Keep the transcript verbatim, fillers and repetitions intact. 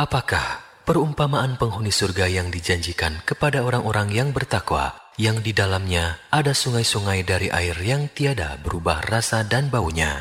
Apakah perumpamaan penghuni surga yang dijanjikan kepada orang-orang yang bertakwa, yang di dalamnya ada sungai-sungai dari air yang tiada berubah rasa dan baunya?